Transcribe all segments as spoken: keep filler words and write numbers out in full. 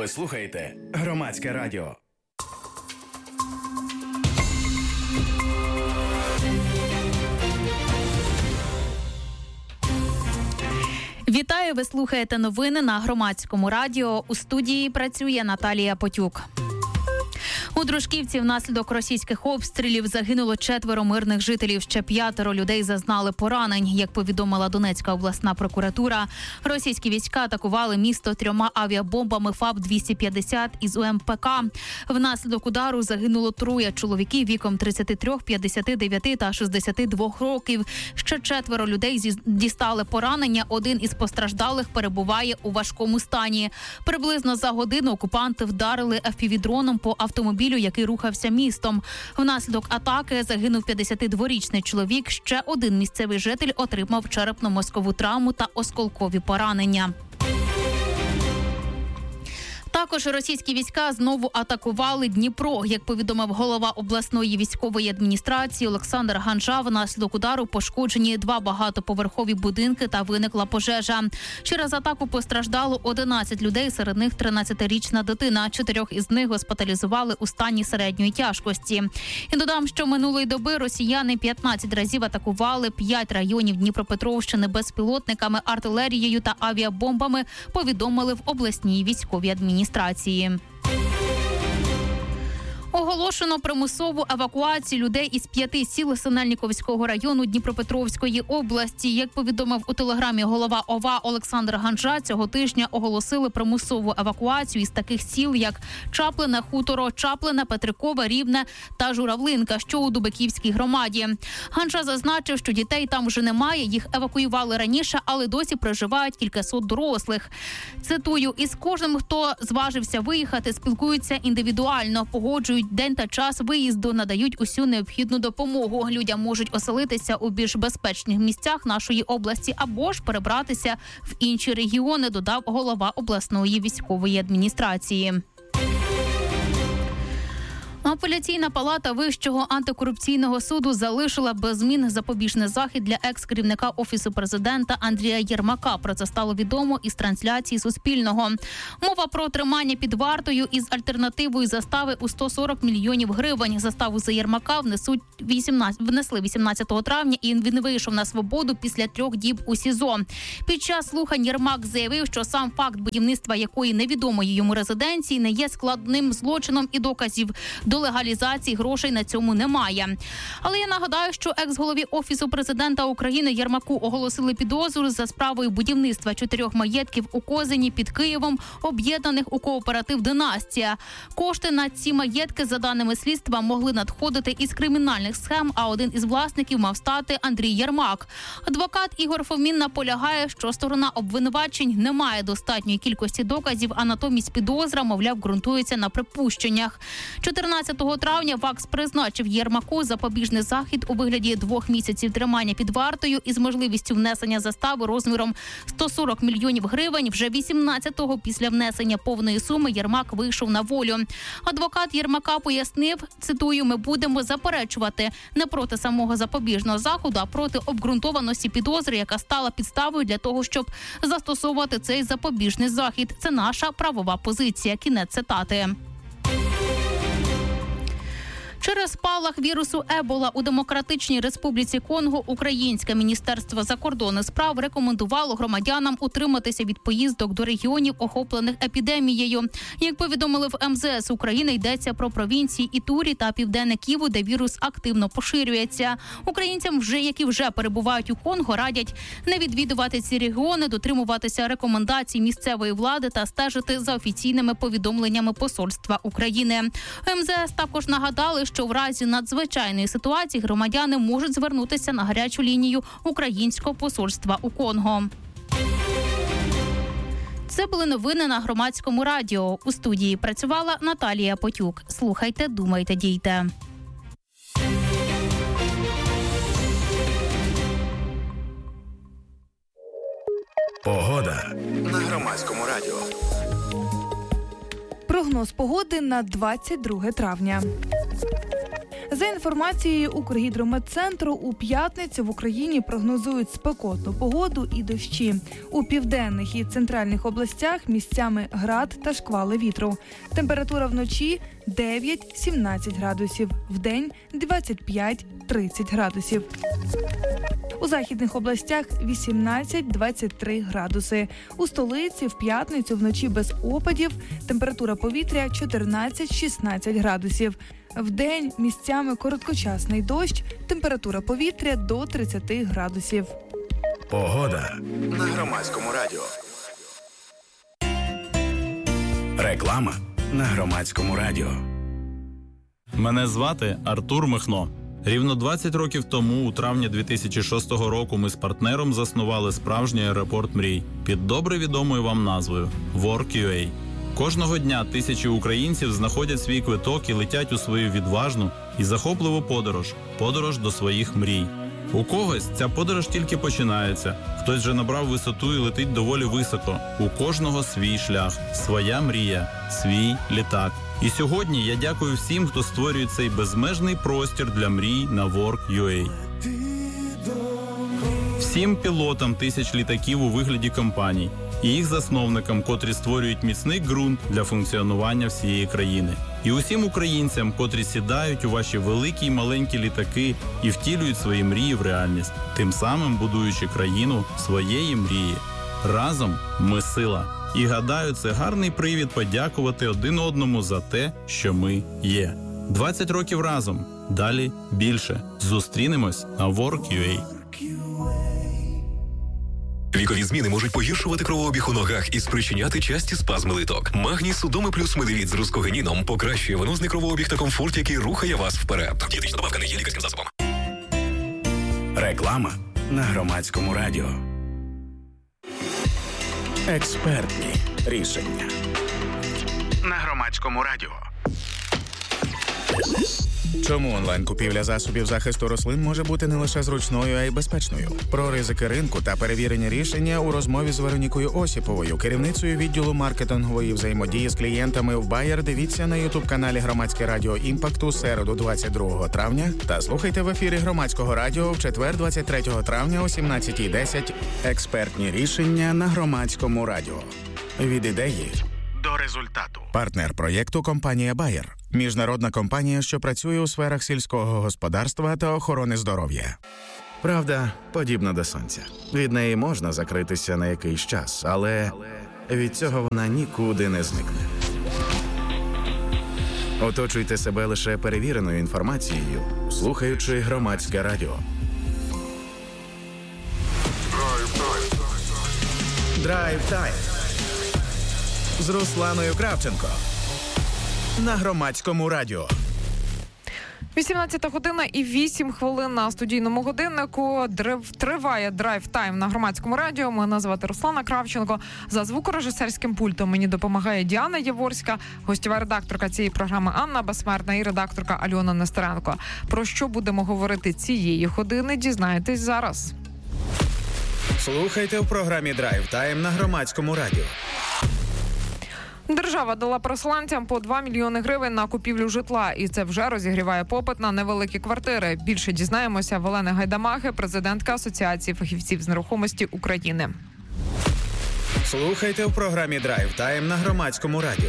Ви слухаєте Громадське радіо. Вітаю, ви слухаєте новини на Громадському радіо. У студії працює Наталія Потюк. У Дружківці внаслідок російських обстрілів загинуло четверо мирних жителів. Ще п'ятеро людей зазнали поранень. Як повідомила Донецька обласна прокуратура, російські війська атакували місто трьома авіабомбами ФАП двісті п'ятдесят із У Ем Пе Ка. Внаслідок удару загинуло троє чоловіків віком тридцять три, п'ятдесят дев'ять та шістдесят два років. Ще четверо людей дістали поранення. Один із постраждалих перебуває у важкому стані. Приблизно за годину окупанти вдарили еф пі ві-дроном по автомобілю, який рухався містом. Внаслідок атаки загинув п'ятдесятидворічний чоловік. Ще один місцевий житель отримав черепно-мозкову травму та осколкові поранення. Також російські війська знову атакували Дніпро. Як повідомив голова обласної військової адміністрації Олександр Ганжа, внаслідок удару пошкоджені два багатоповерхові будинки та виникла пожежа. Через атаку постраждало одинадцять людей, серед них тринадцятирічна дитина. Чотирьох із них госпіталізували у стані середньої тяжкості. І додам, що минулої доби росіяни п'ятнадцять разів атакували п'ять районів Дніпропетровщини безпілотниками, артилерією та авіабомбами, повідомили в обласній військовій адміністрації. Оголошено примусову евакуацію людей із п'яти сіл Синельниковського району Дніпропетровської області. Як повідомив у телеграмі голова О В А Олександр Ганжа, цього тижня оголосили примусову евакуацію із таких сіл, як Чаплине, Хуторо, Чаплине, Петрикове, Рівне та Журавлинка, що у Дубиківській громаді. Ганжа зазначив, що дітей там вже немає, їх евакуювали раніше, але досі проживають кількасот дорослих. Цитую: «Із кожним, хто зважився виїхати, спілкуються індивідуально, погоджують день та час виїзду, надають усю необхідну допомогу. Людям можуть оселитися у більш безпечних місцях нашої області або ж перебратися в інші регіони», додав голова обласної військової адміністрації. Апеляційна палата Вищого антикорупційного суду залишила без змін запобіжний захід для екс-керівника Офісу президента Андрія Єрмака. Про це стало відомо із трансляції Суспільного. Мова про тримання під вартою із альтернативою застави у сто сорок мільйонів гривень. Заставу за Єрмака внесуть вісімнадцять, внесли вісімнадцятого травня, і він вийшов на свободу після трьох діб у СІЗО. Під час слухань Єрмак заявив, що сам факт будівництва якої невідомої йому резиденції не є складним злочином і доказів до легалізації грошей на цьому немає. Але я нагадаю, що екс-голові Офісу президента України Єрмаку оголосили підозру за справою будівництва чотирьох маєтків у Козині під Києвом, об'єднаних у кооператив «Династія». Кошти на ці маєтки, за даними слідства, могли надходити із кримінальних схем, а один із власників мав стати Андрій Єрмак. Адвокат Ігор Фомін наполягає, що сторона обвинувачень не має достатньої кількості доказів, а натомість підозра, мовляв, ґрунтується на припущеннях. чотирнадцятого травня ВАКС призначив Єрмаку запобіжний захід у вигляді двох місяців тримання під вартою із можливістю внесення застави розміром сто сорок мільйонів гривень. Вже вісімнадцятого після внесення повної суми Єрмак вийшов на волю. Адвокат Єрмака пояснив, цитую: «Ми будемо заперечувати не проти самого запобіжного заходу, а проти обґрунтованості підозри, яка стала підставою для того, щоб застосовувати цей запобіжний захід. Це наша правова позиція». Кінець цитати. Через спалах вірусу Ебола у Демократичній Республіці Конго Українське Міністерство закордонних справ рекомендувало громадянам утриматися від поїздок до регіонів, охоплених епідемією. Як повідомили в Ем Зе Ес України, йдеться про провінції Ітурі та Південне Ківу, де вірус активно поширюється. Українцям, вже які вже перебувають у Конго, радять не відвідувати ці регіони, дотримуватися рекомендацій місцевої влади та стежити за офіційними повідомленнями Посольства України. Ем Зе Ес також нагадали, що в разі надзвичайної ситуації громадяни можуть звернутися на гарячу лінію Українського посольства у Конго. Це були новини на Громадському радіо. У студії працювала Наталія Потюк. Слухайте, думайте, дійте. Погода на Громадському радіо. Прогноз погоди на двадцять друге травня. За інформацією Укргідрометцентру, у п'ятницю в Україні прогнозують спекотну погоду і дощі. У південних і центральних областях місцями град та шквали вітру. Температура вночі дев'ять-сімнадцять градусів, вдень двадцять п'ять - тридцять градусів. У західних областях вісімнадцять-двадцять три градуси. У столиці в п'ятницю вночі без опадів, температура повітря чотирнадцять-шістнадцять градусів. Вдень місцями короткочасний дощ, температура повітря до тридцять градусів. Погода на Громадському радіо. Реклама на Громадському радіо. Мене звати Артур Михно. Рівно двадцять років тому, у травні дві тисячі шостого року, ми з партнером заснували справжній аеропорт мрій під добре відомою вам назвою WorkUA. Кожного дня тисячі українців знаходять свій квиток і летять у свою відважну і захопливу подорож – подорож до своїх мрій. У когось ця подорож тільки починається, хтось вже набрав висоту і летить доволі високо. У кожного свій шлях, своя мрія, свій літак. І сьогодні я дякую всім, хто створює цей безмежний простір для мрій на WorkUA. Всім пілотам тисяч літаків у вигляді компаній і їх засновникам, котрі створюють міцний ґрунт для функціонування всієї країни. І усім українцям, котрі сідають у ваші великі й маленькі літаки і втілюють свої мрії в реальність, тим самим будуючи країну своєї мрії. Разом ми сила. І гадаю, це гарний привід подякувати один одному за те, що ми є. двадцять років разом. Далі більше. Зустрінемось на WorkUA. Вікові зміни можуть погіршувати кровообіг у ногах і спричиняти часті спазми литок. Магній Судоми плюс Медевіт з рускогеніном покращує венозний кровообіг та комфорт, який рухає вас вперед. Дієтична добавка не є лікарським засобом. Реклама на Громадському радіо. Експертні рішення на Громадському радіо. Чому онлайн-купівля засобів захисту рослин може бути не лише зручною, а й безпечною? Про ризики ринку та перевірені рішення у розмові з Веронікою Осіповою, керівницею відділу маркетингової взаємодії з клієнтами в Bayer. Дивіться на ютуб-каналі Громадське радіо Імпакт у середу двадцять другого травня та слухайте в ефірі Громадського радіо в четвер двадцять третього травня о сімнадцятій десять. Експертні рішення на Громадському радіо. Від ідеї До результату. Партнер проєкту – компанія Bayer. Міжнародна компанія, що працює у сферах сільського господарства та охорони здоров'я. Правда, подібна до сонця. Від неї можна закритися на якийсь час, але від цього вона нікуди не зникне. Оточуйте себе лише перевіреною інформацією, слухаючи Громадське радіо. Драйв Тайм з Русланою Кравченко на Громадському радіо. вісімнадцята година і вісім хвилин на студійному годиннику. Триває драйв тайм на Громадському радіо. Мене звати Руслана Кравченко. За звукорежисерським пультом мені допомагає Діана Яворська, гостєва редакторка цієї програми Анна Безсмертна і редакторка Альона Нестеренко. Про що будемо говорити цієї години, дізнаєтесь зараз. Слухайте в програмі Драйв Тайм на Громадському радіо. Держава дала переселенцям по два мільйони гривень на купівлю житла, і це вже розігріває попит на невеликі квартири. Більше дізнаємося в Олени Гайдамахи, президентка Асоціації фахівців з нерухомості України. Слухайте в програмі Драйв Тайм на Громадському радіо.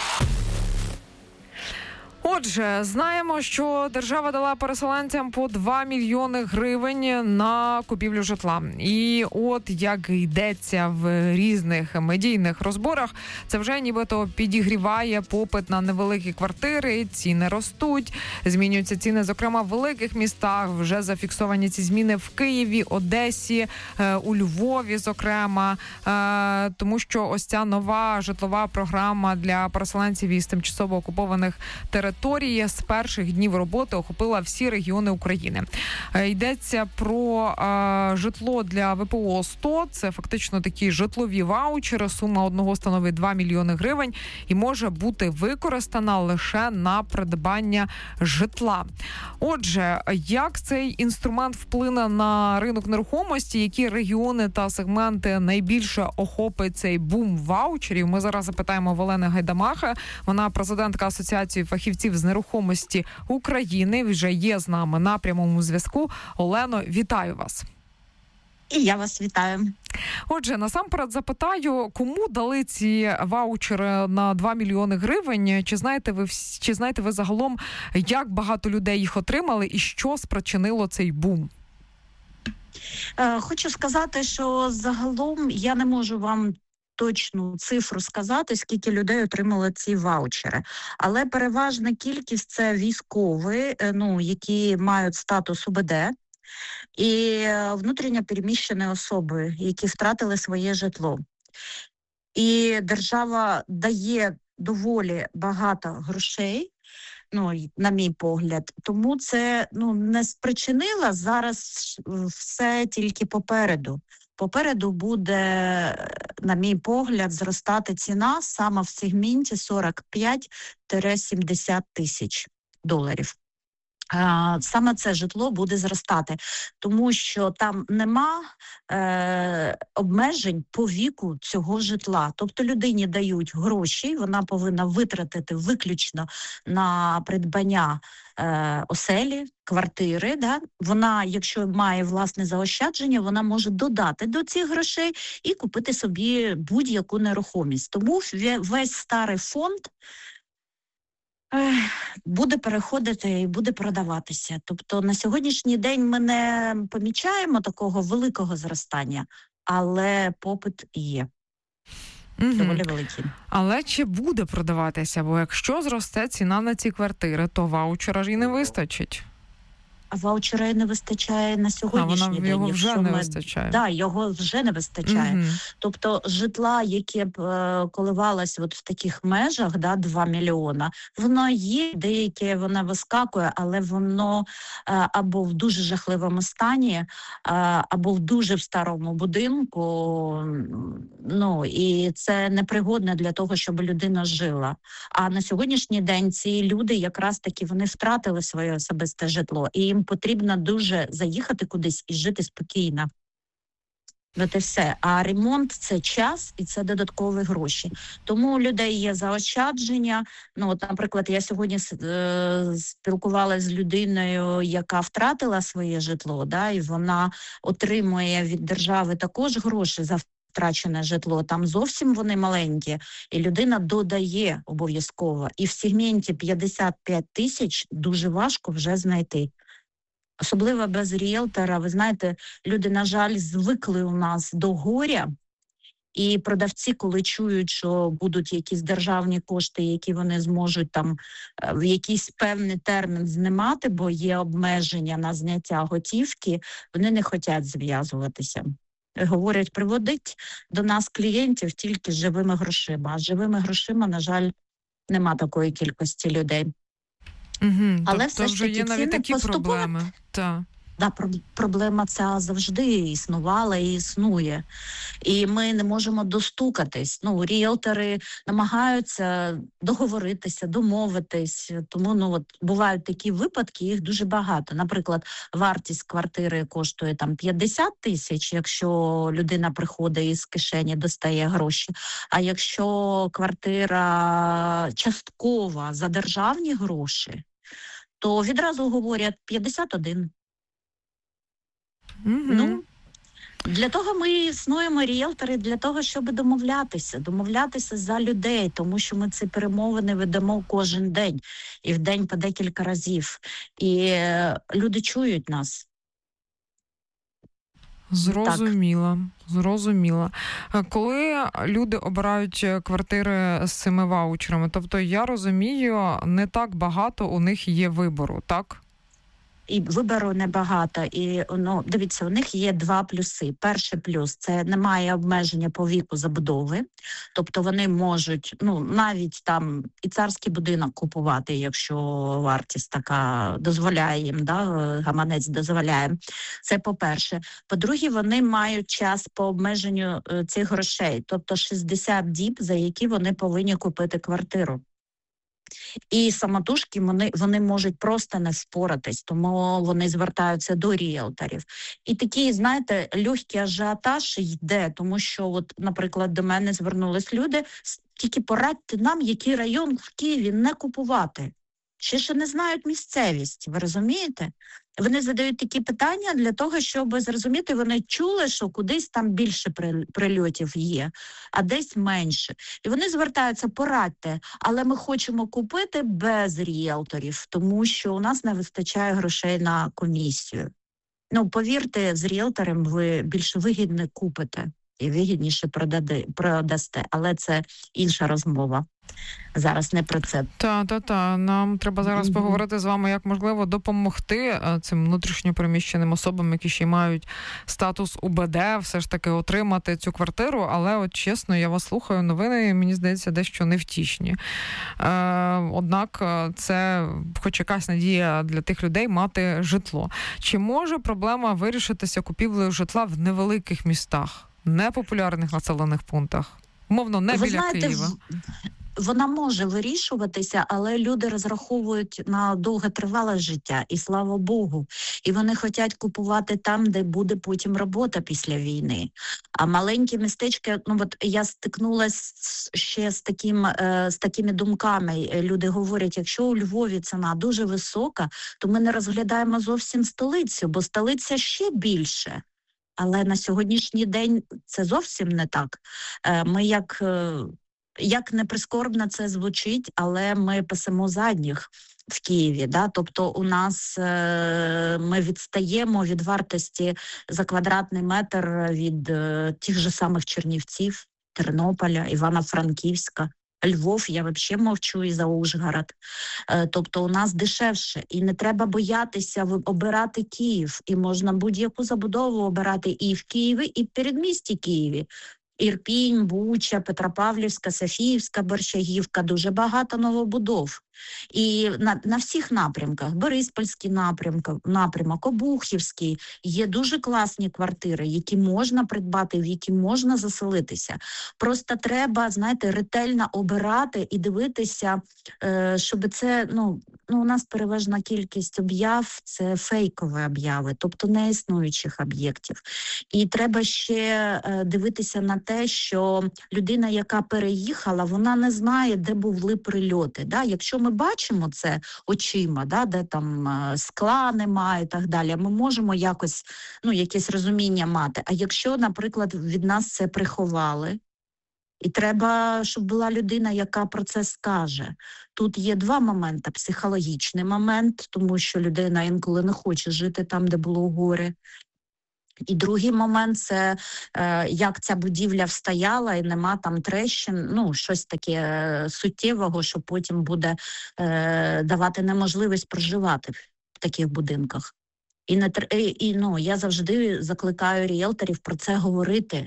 Отже, знаємо, що держава дала переселенцям по два мільйони гривень на купівлю житла. І от як йдеться в різних медійних розборах, це вже нібито підігріває попит на невеликі квартири, ціни ростуть, змінюються ціни, зокрема, в великих містах. Вже зафіксовані ці зміни в Києві, Одесі, у Львові, зокрема, тому що ось ця нова житлова програма для переселенців із тимчасово окупованих територій з перших днів роботи охопила всі регіони України. Йдеться про е, житло для ВПО сто. Це фактично такі житлові ваучери. Сума одного становить два мільйони гривень і може бути використана лише на придбання житла. Отже, як цей інструмент вплине на ринок нерухомості, які регіони та сегменти найбільше охопить цей бум ваучерів, ми зараз запитаємо в Олени Гайдамахи. Вона президентка Асоціації фахівців продавців з нерухомості України. Вже є з нами на прямому зв'язку. Олено, вітаю вас. І я вас вітаю. Отже, насамперед запитаю, кому дали ці ваучери на два мільйони гривень? Чи знаєте ви, чи знаєте ви загалом, як багато людей їх отримали і що спричинило цей бум? Хочу сказати, що загалом я не можу вам точну цифру сказати, скільки людей отримали ці ваучери. Але переважна кількість – це військові, ну, які мають статус УБД, і внутрішньо переміщені особи, які втратили своє житло. І держава дає доволі багато грошей, ну, на мій погляд, тому це, ну, не спричинило, зараз все тільки попереду. Попереду буде, на мій погляд, зростати ціна саме в сегменті сорок п'ять - сімдесят тисяч доларів. Саме це житло буде зростати, тому що там нема е, обмежень по віку цього житла. Тобто людині дають гроші, вона повинна витратити виключно на придбання е, оселі, квартири. Да? Вона, якщо має власне заощадження, вона може додати до цих грошей і купити собі будь-яку нерухомість. Тому весь старий фонд буде переходити і буде продаватися. Тобто на сьогоднішній день ми не помічаємо такого великого зростання, але попит є. Угу. Доволі великий. Але чи буде продаватися? Бо якщо зросте ціна на ці квартири, то ваучера ж і не вистачить. А ваучера і не вистачає на сьогоднішній а вона, день. Його вже ми... не вистачає. Да, його вже не вистачає. Угу. Тобто житла, яке б е, коливалось от в таких межах, да, два мільйона, воно є, деяке воно вискакує, але воно е, або в дуже жахливому стані, е, або в дуже в старому будинку. Ну, і це непригодне для того, щоб людина жила. А на сьогоднішній день ці люди якраз таки вони втратили своє особисте житло. І їм потрібно дуже заїхати кудись і жити спокійно. От і все. А ремонт – це час і це додаткові гроші. Тому у людей є заощадження. Ну, от, наприклад, я сьогодні е, спілкувалася з людиною, яка втратила своє житло, да, і вона отримує від держави також гроші за втрачене житло. Там зовсім вони маленькі, і людина додає обов'язково. І в сегменті п'ятдесят п'ять тисяч дуже важко вже знайти. Особливо без ріелтора. Ви знаєте, люди, на жаль, звикли у нас до горя, і продавці, коли чують, що будуть якісь державні кошти, які вони зможуть там в якийсь певний термін знімати, бо є обмеження на зняття готівки, вони не хочуть зв'язуватися. Говорять, приводить до нас клієнтів тільки з живими грошима. А з живими грошима, на жаль, нема такої кількості людей. Угу, але тобто все ж таки є навіть такі поступово... проблеми. Так. Да, проблема ця завжди існувала і існує. І ми не можемо достукатись. Ну, ріелтори намагаються договоритися, домовитись. Тому, ну, от, бувають такі випадки, їх дуже багато. Наприклад, вартість квартири коштує там п'ятдесят тисяч, якщо людина приходить і з кишені достає гроші. А якщо квартира часткова за державні гроші, то відразу говорять п'ятдесят один. Mm-hmm. Ну, для того ми існуємо, ріелтори, для того, щоб домовлятися, домовлятися за людей, тому що ми ці перемовини ведемо кожен день, і в день по декілька разів. І е, люди чують нас. Зрозуміло, зрозуміло. Коли люди обирають квартири з цими ваучерами, тобто, я розумію, не так багато у них є вибору, так? І вибору небагато. І, ну, дивіться, у них є два плюси. Перший плюс – це немає обмеження по віку забудови. Тобто вони можуть, ну, навіть там і царський будинок купувати, якщо вартість така дозволяє їм, да, гаманець дозволяє. Це по-перше. По-друге, вони мають час по обмеженню цих грошей. Тобто шістдесят діб, за які вони повинні купити квартиру. І самотужки вони, вони можуть просто не впоратись, тому вони звертаються до ріелторів. І такий, знаєте, легкий ажіотаж йде, тому що, от, наприклад, до мене звернулись люди, тільки порадьте нам, який район в Києві не купувати. ще ще не знають місцевість, ви розумієте? Вони задають такі питання для того, щоб зрозуміти, вони чули, що кудись там більше прильотів є, а десь менше. І вони звертаються, порадьте, але ми хочемо купити без ріелторів, тому що у нас не вистачає грошей на комісію. Ну, повірте, з ріелтором ви більш вигідно купите і вигідніше продади, продасте, але це інша розмова. Зараз не про це. Та, та, та. Нам треба зараз mm-hmm. поговорити з вами, як можливо допомогти цим внутрішньопереміщеним особам, які ще мають статус УБД, все ж таки отримати цю квартиру. Але, от чесно, я вас слухаю, новини, мені здається, дещо невтішні. Е, однак це хоч якась надія для тих людей мати житло. Чи може проблема вирішитися купівлею житла в невеликих містах, непопулярних населених пунктах? Умовно, не Ви біля знаєте, Києва. Вона може вирішуватися, але люди розраховують на довготривале життя, і слава Богу. І вони хочуть купувати там, де буде потім робота після війни. А маленькі містечки, ну от я стикнулася ще з, таким, е, з такими думками. Люди говорять, якщо у Львові ціна дуже висока, то ми не розглядаємо зовсім столицю, бо столиця ще більше. Але на сьогоднішній день це зовсім не так. Е, ми як... Е, Як не прискорбно це звучить, але ми пасемо задніх в Києві. Да? Тобто у нас е- ми відстаємо від вартості за квадратний метр від е- тих же самих Чернівців, Тернополя, Івано-Франківська, Львов, я взагалі мовчу, і за Ужгород. Е- тобто у нас дешевше. І не треба боятися обирати Київ. І можна будь-яку забудову обирати і в Києві, і в передмісті Києві. Ірпінь, Буча, Петропавлівська, Софіївська, Борщагівка, дуже багато новобудов. І на, на всіх напрямках, Бориспільський напрямок, напрямок, Обухівський, є дуже класні квартири, які можна придбати, в які можна заселитися. Просто треба, знаєте, ретельно обирати і дивитися, е, щоб це, ну, ну, у нас переважна кількість об'яв – це фейкові об'яви, тобто неіснуючих об'єктів. І треба ще е, дивитися на те, що людина, яка переїхала, вона не знає, де були прильоти. Да? Якщо ми бачимо це очима, да, де там скла немає і так далі, ми можемо якось, ну, якесь розуміння мати. А якщо, наприклад, від нас це приховали, і треба, щоб була людина, яка про це скаже. Тут є два моменти. Психологічний момент, тому що людина інколи не хоче жити там, де було горе. І другий момент – це е, як ця будівля встояла і нема там трещин, ну, щось таке е, суттєвого, що потім буде е, давати неможливість проживати в таких будинках. І, не, і, і ну, я завжди закликаю ріелторів про це говорити,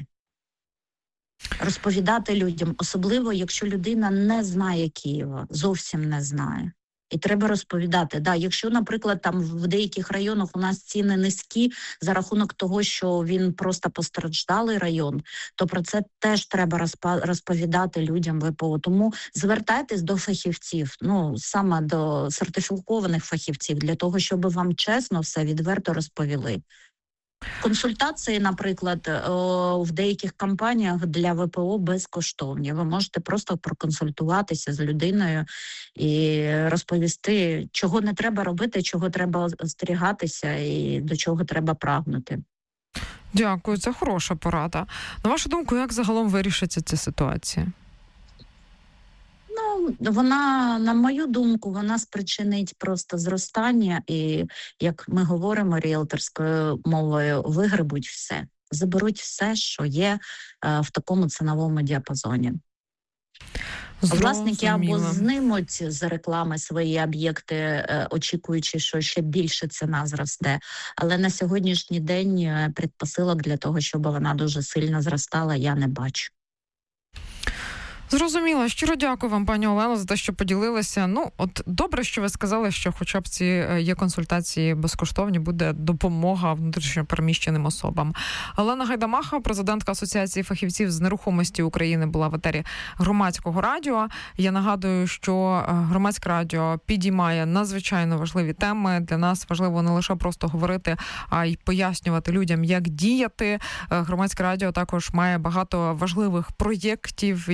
розповідати людям, особливо, якщо людина не знає Києва, зовсім не знає. І треба розповідати. Да, якщо, наприклад, там в деяких районах у нас ціни низькі за рахунок того, що він просто постраждалий район, то про це теж треба розповідати людям ВПО. Тому звертайтесь до фахівців, ну, саме до сертифікованих фахівців, для того, щоб вам чесно все відверто розповіли. Консультації, наприклад, в деяких компаніях для ВПО безкоштовні. Ви можете просто проконсультуватися з людиною і розповісти, чого не треба робити, чого треба остерігатися і до чого треба прагнути. Дякую, це хороша порада. На вашу думку, як загалом вирішиться ця ситуація? Ну, вона, на мою думку, вона спричинить просто зростання і, як ми говоримо ріелторською мовою, вигребуть все. Заберуть все, що є е, в такому ціновому діапазоні. Зрозуміло. Власники або знимуть з реклами свої об'єкти, е, очікуючи, що ще більше ціна зросте. Але на сьогоднішній день предпосилок для того, щоб вона дуже сильно зростала, я не бачу. Зрозуміло. Щиро дякую вам, пані Олено, за те, що поділилися. Ну, от добре, що ви сказали, що хоча б ці є консультації безкоштовні, буде допомога внутрішньопереміщеним особам. Олена Гайдамаха, президентка Асоціації фахівців з нерухомості України, була в етері Громадського радіо. Я нагадую, що Громадське радіо підіймає надзвичайно важливі теми. Для нас важливо не лише просто говорити, а й пояснювати людям, як діяти. Громадське радіо також має багато важливих проєктів, які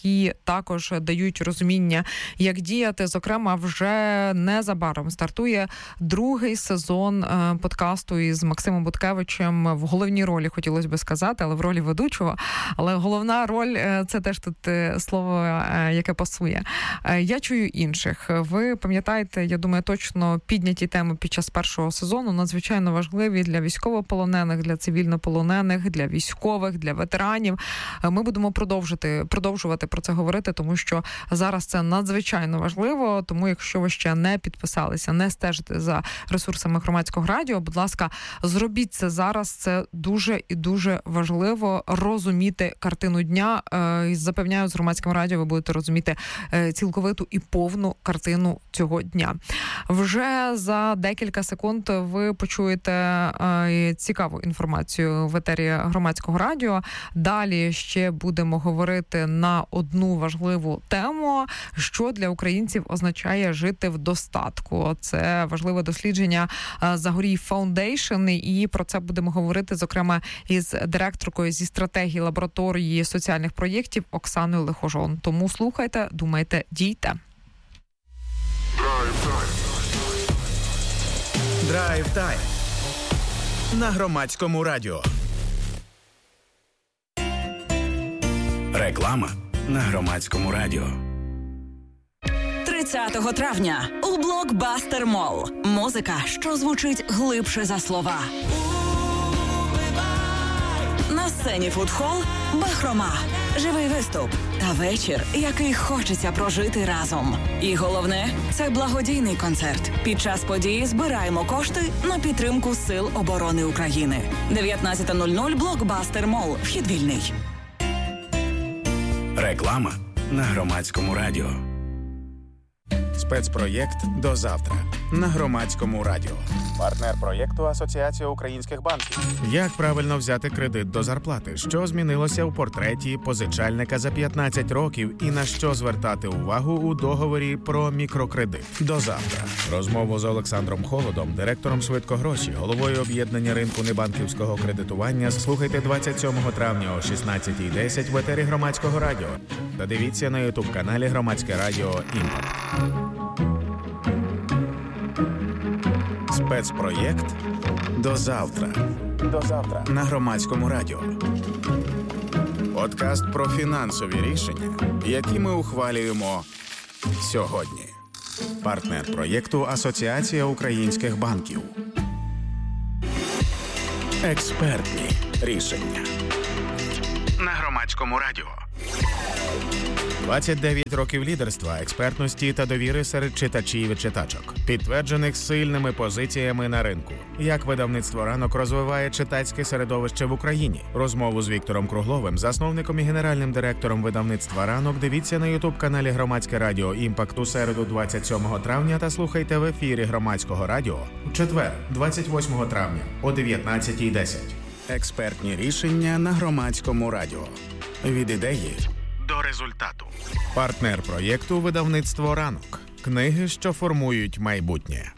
які також дають розуміння, як діяти. Зокрема, вже незабаром стартує другий сезон подкасту із Максимом Буткевичем в головній ролі, хотілося б сказати, але в ролі ведучого. Але головна роль – це теж тут слово, яке пасує. Я чую інших. Ви пам'ятаєте, я думаю, точно підняті теми під час першого сезону надзвичайно важливі для військовополонених, для цивільнополонених, для військових, для ветеранів. Ми будемо продовжувати, продовжувати про це говорити, тому що зараз це надзвичайно важливо. Тому, якщо ви ще не підписалися, не стежите за ресурсами Громадського радіо, будь ласка, зробіть це зараз. Це дуже і дуже важливо розуміти картину дня. І запевняю, з Громадським радіо ви будете розуміти цілковиту і повну картину цього дня. Вже за декілька секунд ви почуєте цікаву інформацію в етері Громадського радіо. Далі ще будемо говорити на одну важливу тему, що для українців означає жити в достатку. Це важливе дослідження Загорій Фаундейшн, і про це будемо говорити, зокрема, із директоркою зі стратегії лабораторії соціальних проєктів Оксаною Лихожон. Тому слухайте, думайте, дійте. Драйв тайм на Громадському радіо. Реклама на Громадському радіо. тридцятого травня у Блокбастер Молл. Музика, що звучить глибше за слова. На сцені фудхол «Бахрома». Живий виступ та вечір, який хочеться прожити разом. І головне – це благодійний концерт. Під час події збираємо кошти на підтримку Сил оборони України. дев'ятнадцята нуль нуль Блокбастер Молл. Вхід вільний. Реклама на Громадському радіо. Спецпроєкт «До завтра» на Громадському радіо. Партнер проєкту Асоціація українських банків. Як правильно взяти кредит до зарплати? Що змінилося у портреті позичальника за п'ятнадцять років і на що звертати увагу у договорі про мікрокредит? До завтра. Розмову з Олександром Холодом, директором «Швидкогроші», головою об'єднання ринку небанківського кредитування, слухайте двадцять сьомого травня о шістнадцятій десять в етері Громадського радіо. Та дивіться на ютуб-каналі Громадське радіо «Імпакт». Спецпроєкт «До завтра». До завтра на Громадському радіо. Подкаст про фінансові рішення, які ми ухвалюємо сьогодні. Партнер проєкту Асоціація українських банків. Експертні рішення на Громадському радіо. двадцять дев'ять років лідерства, експертності та довіри серед читачів і читачок, підтверджених сильними позиціями на ринку. Як видавництво «Ранок» розвиває читацьке середовище в Україні. Розмову з Віктором Кругловим, засновником і генеральним директором видавництва «Ранок», дивіться на ютуб-каналі Громадське радіо «Імпакт» у середу двадцять сьомого травня та слухайте в ефірі Громадського радіо у четвер двадцять восьмого травня о дев'ятнадцятій десять. Експертні рішення на Громадському радіо. Від ідеї до результату. Партнер проєкту видавництво «Ранок». Книги, що формують майбутнє.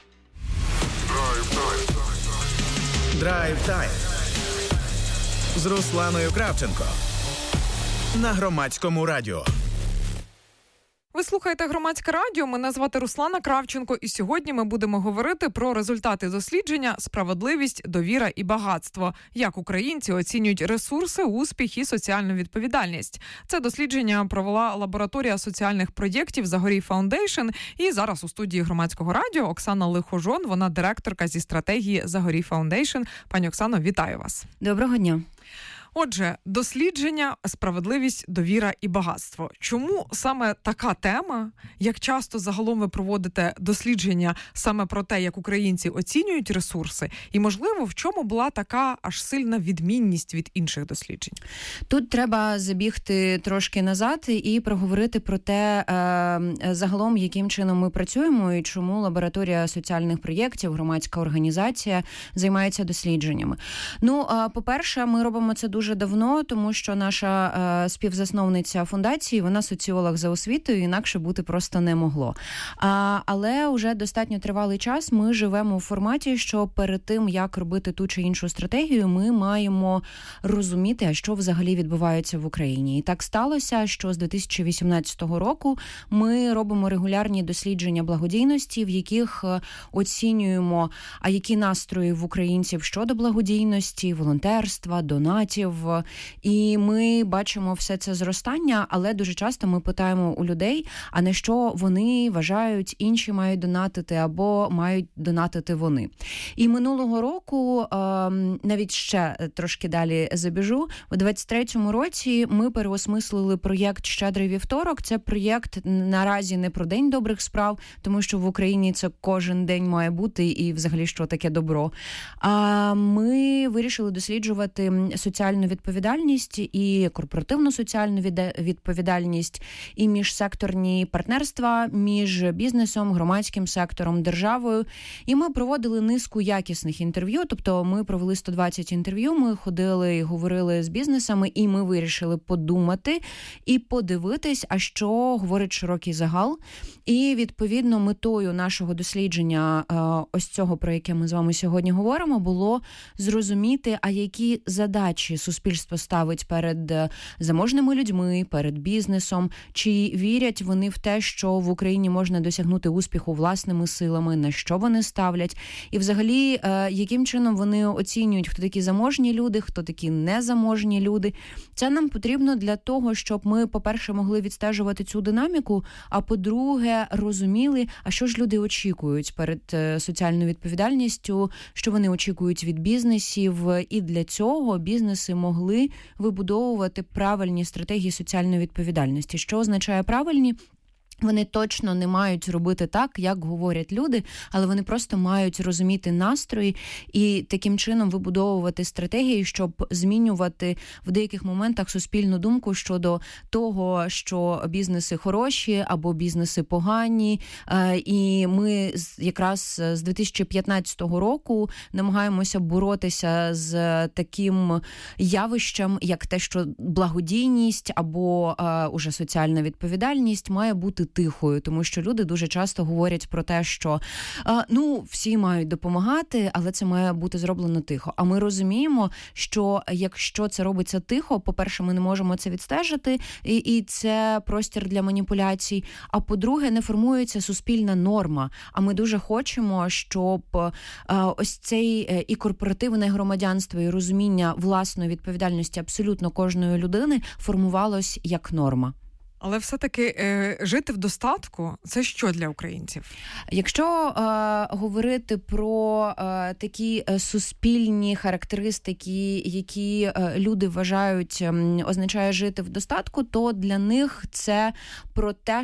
Драйв тайм з Русланою Кравченко на Громадському радіо. Ви слухаєте Громадське радіо, мене звати Руслана Кравченко, і сьогодні ми будемо говорити про результати дослідження «Справедливість, довіра і багатство. Як українці оцінюють ресурси, успіх і соціальну відповідальність». Це дослідження провела лабораторія соціальних проєктів «Загорій Фаундейшн», і зараз у студії Громадського радіо Оксана Лихожон, вона директорка зі стратегії «Загорій Фаундейшн». Пані Оксано, вітаю вас. Доброго дня. Отже, дослідження, справедливість, довіра і багатство. Чому саме така тема? Як часто загалом ви проводите дослідження саме про те, як українці оцінюють ресурси? І, можливо, в чому була така аж сильна відмінність від інших досліджень? Тут треба забігти трошки назад і проговорити про те, загалом, яким чином ми працюємо і чому лабораторія соціальних проєктів, громадська організація, займається дослідженнями. Ну, по-перше, ми робимо це дуже дуже давно, тому що наша е, співзасновниця фундації, вона соціолог за освітою, інакше бути просто не могло. А, але вже достатньо тривалий час ми живемо в форматі, що перед тим, як робити ту чи іншу стратегію, ми маємо розуміти, а що взагалі відбувається в Україні. І так сталося, що з дві тисячі вісімнадцятого року ми робимо регулярні дослідження благодійності, в яких оцінюємо, а які настрої в українців щодо благодійності, волонтерства, донатів. І ми бачимо все це зростання, але дуже часто ми питаємо у людей, а на що вони вважають, інші мають донатити або мають донатити вони. І минулого року, навіть ще трошки далі забіжу, у двадцять третьому році ми переосмислили проєкт «Щедрий вівторок». Це проєкт наразі не про День добрих справ, тому що в Україні це кожен день має бути і взагалі що таке добро. А ми вирішили досліджувати соціальну відповідальність і корпоративну соціальну відповідальність, і міжсекторні партнерства між бізнесом, громадським сектором, державою. І ми проводили низку якісних інтерв'ю, тобто ми провели сто двадцять інтерв'ю, ми ходили і говорили з бізнесами, і ми вирішили подумати і подивитись, а що говорить широкий загал. І, відповідно, метою нашого дослідження ось цього, про яке ми з вами сьогодні говоримо, було зрозуміти, а які задачі суспільство ставить перед заможними людьми, перед бізнесом, чи вірять вони в те, що в Україні можна досягнути успіху власними силами, на що вони ставлять, і взагалі, яким чином вони оцінюють, хто такі заможні люди, хто такі незаможні люди. Це нам потрібно для того, щоб ми, по-перше, могли відстежувати цю динаміку, а по-друге, розуміли, а що ж люди очікують перед соціальною відповідальністю, що вони очікують від бізнесів, і для цього бізнеси могли вибудовувати правильні стратегії соціальної відповідальності. Що означає правильні? Вони точно не мають робити так, як говорять люди, але вони просто мають розуміти настрої і таким чином вибудовувати стратегії, щоб змінювати в деяких моментах суспільну думку щодо того, що бізнеси хороші або бізнеси погані. І ми якраз з дві тисячі п'ятнадцятого року намагаємося боротися з таким явищем, як те, що благодійність або уже соціальна відповідальність має бути тихою, тому що люди дуже часто говорять про те, що ну, всі мають допомагати, але це має бути зроблено тихо. А ми розуміємо, що якщо це робиться тихо, по-перше, ми не можемо це відстежити, і, і це простір для маніпуляцій, а по-друге, не формується суспільна норма. А ми дуже хочемо, щоб ось цей і корпоративне громадянство, і розуміння власної відповідальності абсолютно кожної людини формувалось як норма. Але все-таки е, жити в достатку – це що для українців? Якщо е, говорити про е, такі суспільні характеристики, які е, люди вважають, е, означає жити в достатку, то для них це про те,